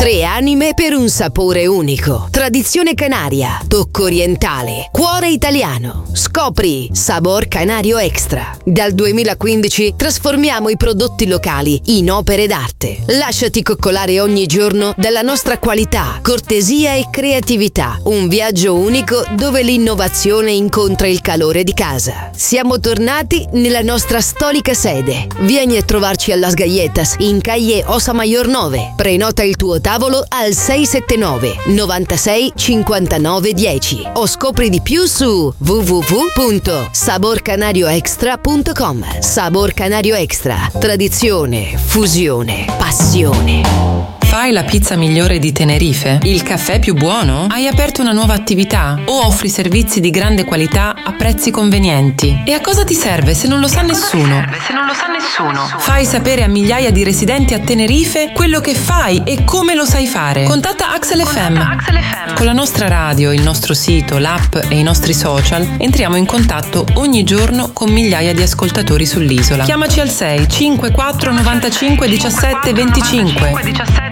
3 anime per un sapore unico. Tradizione canaria, tocco orientale, cuore italiano. Scopri Sabor Canario Extra. Dal 2015 trasformiamo i prodotti locali in opere d'arte. Lasciati coccolare ogni giorno dalla nostra qualità, cortesia e creatività. Un viaggio unico dove l'innovazione incontra il calore di casa. Siamo tornati nella nostra storica sede. Vieni a trovarci a Las Galletas in calle Ossa Mayor 9. Prenota il tuo tavolo al 679 96 59 10 o scopri di più su www.saborcanarioextra.com. Sabor Canario Extra. Tradizione, fusione, passione. Fai la pizza migliore di Tenerife? Il caffè più buono? Hai aperto una nuova attività? O offri servizi di grande qualità a prezzi convenienti? E a cosa ti serve se non lo sa nessuno? Fai sapere a migliaia di residenti a Tenerife quello che fai e come lo sai fare. Contatta Axel FM. Con la nostra radio, il nostro sito, l'app e i nostri social entriamo in contatto ogni giorno con migliaia di ascoltatori sull'isola. Chiamaci al 6 54 95 17 25.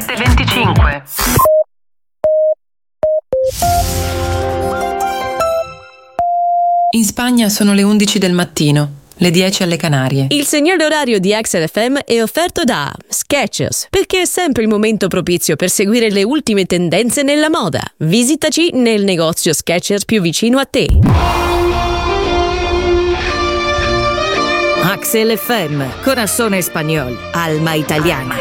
In Spagna sono le 11 del mattino, le 10 alle Canarie. Il segnale orario di Axel FM è offerto da Skechers, perché è sempre il momento propizio per seguire le ultime tendenze nella moda. Visitaci nel negozio Skechers più vicino a te. Axel FM, corazón español, alma italiana.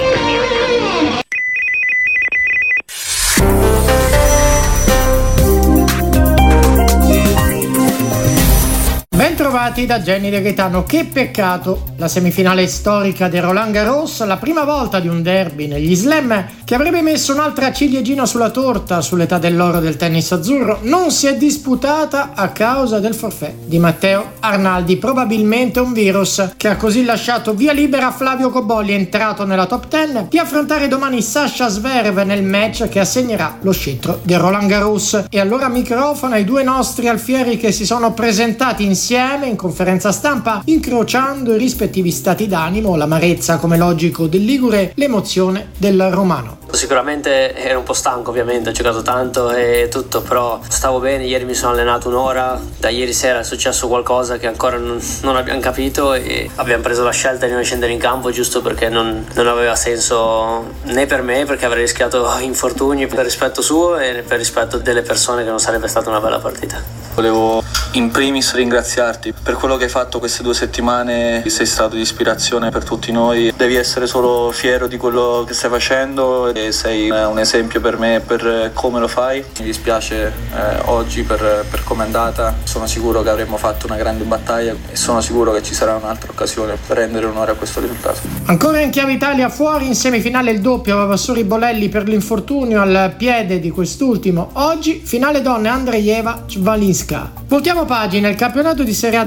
Bentrovati da Jenny De Gaetano. Che peccato, la semifinale storica del Roland Garros, la prima volta di un derby negli slam che avrebbe messo un'altra ciliegina sulla torta sull'età dell'oro del tennis azzurro, non si è disputata a causa del forfait di Matteo Arnaldi, probabilmente un virus che ha così lasciato via libera a Flavio Cobolli, entrato nella top 10, di affrontare domani Sasha Zverev nel match che assegnerà lo scettro del Roland Garros. E allora microfono ai due nostri alfieri che si sono presentati insieme in conferenza stampa, incrociando i rispettivi stati d'animo, l'amarezza come logico del ligure, l'emozione del romano. Sicuramente ero un po' stanco, ovviamente ho giocato tanto e tutto, però stavo bene. Ieri mi sono allenato un'ora, da ieri sera è successo qualcosa che ancora non abbiamo capito e abbiamo preso la scelta di non scendere in campo, giusto perché non aveva senso né per me, perché avrei rischiato infortuni, per rispetto suo e per rispetto delle persone, che non sarebbe stata una bella partita. Volevo in primis ringraziarti per quello che hai fatto queste 2 settimane, sei stato di ispirazione per tutti noi, devi essere solo fiero di quello che stai facendo e sei un esempio per me per come lo fai. Mi dispiace oggi per come è andata, sono sicuro che avremmo fatto una grande battaglia e sono sicuro che ci sarà un'altra occasione per rendere onore a questo risultato. Ancora in chiave Italia, fuori in semifinale il doppio Vavassori Bolelli per l'infortunio al piede di quest'ultimo. Oggi finale donne Andreeva Svalinska. Voltiamo pagina, il campionato di Serie A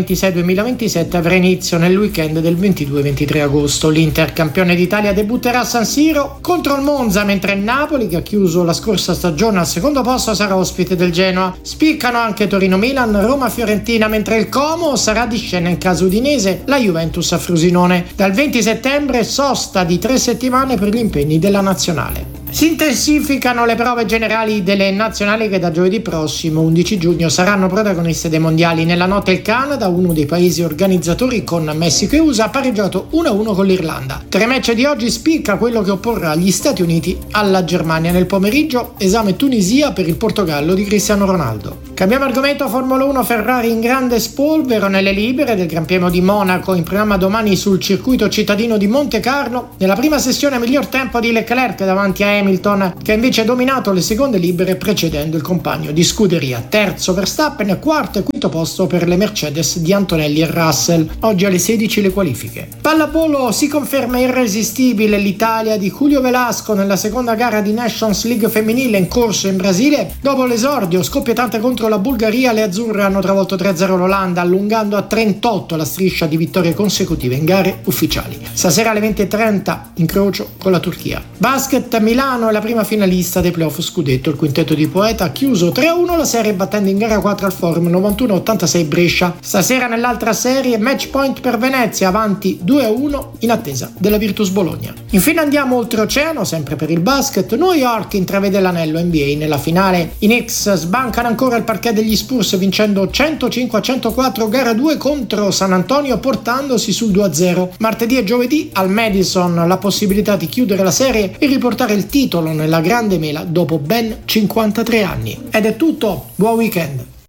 2026-2027 avrà inizio nel weekend del 22-23 agosto. L'Inter, campione d'Italia, debutterà a San Siro contro il Monza, mentre il Napoli, che ha chiuso la scorsa stagione al secondo posto, sarà ospite del Genoa. Spiccano anche Torino-Milan, Roma-Fiorentina, mentre il Como sarà di scena in casa udinese, la Juventus a Frosinone. Dal 20 settembre sosta di 3 settimane per gli impegni della nazionale. Si intensificano le prove generali delle nazionali che da giovedì prossimo, 11 giugno, saranno protagoniste dei mondiali. Nella notte il Canada, uno dei paesi organizzatori con Messico e USA, ha pareggiato 1-1 con l'Irlanda. 3 match di oggi spicca quello che opporrà gli Stati Uniti alla Germania. Nel pomeriggio esame Tunisia per il Portogallo di Cristiano Ronaldo. Cambiamo argomento, Formula 1, Ferrari in grande spolvero nelle libere del Gran Premio di Monaco, in programma domani sul circuito cittadino di Monte Carlo. Nella prima sessione miglior tempo di Leclerc davanti a Hamilton, che ha invece dominato le seconde libere precedendo il compagno di scuderia. Terzo Verstappen, quarto e quinto posto per le Mercedes di Antonelli e Russell. Oggi alle 16 le qualifiche. Pallavolo, si conferma irresistibile l'Italia di Julio Velasco nella seconda gara di Nations League femminile in corso in Brasile. Dopo l'esordio scoppiettante contro la Bulgaria, le azzurre hanno travolto 3-0 l'Olanda, allungando a 38 la striscia di vittorie consecutive in gare ufficiali. Stasera alle 20:30 incrocio con la Turchia. Basket, Milano Milano è la prima finalista dei playoff scudetto. Il quintetto di Poeta ha chiuso 3-1 la serie battendo in gara 4 al Forum 91-86 Brescia. Stasera nell'altra serie match point per Venezia, avanti 2-1 in attesa della Virtus Bologna. Infine andiamo oltreoceano, sempre per il basket. New York intravede l'anello NBA nella finale. I Knicks sbancano ancora il parquet degli Spurs vincendo 105-104 gara 2 contro San Antonio, portandosi sul 2-0. Martedì e giovedì al Madison la possibilità di chiudere la serie e riportare il titolo nella grande mela dopo ben 53 anni. Ed è tutto, buon weekend!